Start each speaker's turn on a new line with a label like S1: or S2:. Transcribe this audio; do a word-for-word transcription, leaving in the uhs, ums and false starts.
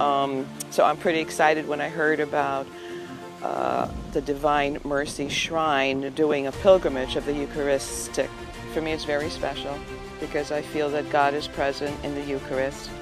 S1: Um, so I'm pretty excited when I heard about uh, the Divine Mercy Shrine doing a pilgrimage of the Eucharistic. For me, it's very special because I feel that God is present in the Eucharist.